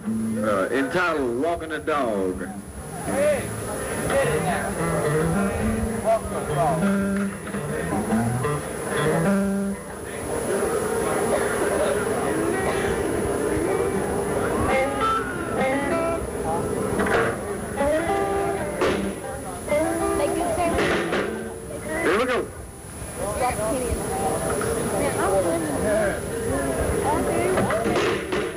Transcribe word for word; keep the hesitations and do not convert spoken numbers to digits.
uh, entitled Walking the Dog. Hey, get in there. Walk the dog. Here we go. Walk